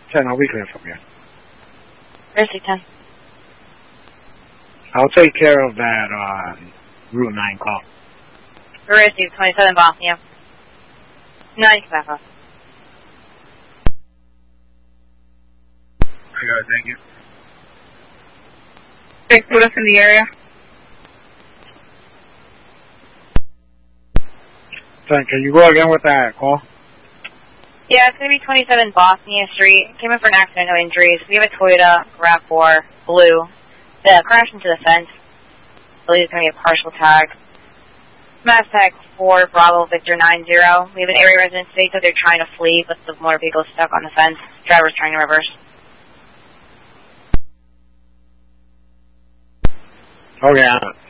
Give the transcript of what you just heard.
10, I'll be clear from you. Receive 10. I'll take care of that Route 9 call. Receive 27 Bosnia. No, you can back off. I got it, thank you. They put us in the area. 10, can you go again with that call? Yeah, it's going to be 27 Bosnia Street. Came in for an accident, no injuries. We have a Toyota RAV4 blue that crashed into the fence. I believe it's going to be a partial tag. Mastag 4 Bravo Victor 90. We have an area resident state that they're trying to flee, but the motor vehicle is stuck on the fence. Driver's trying to reverse. Okay,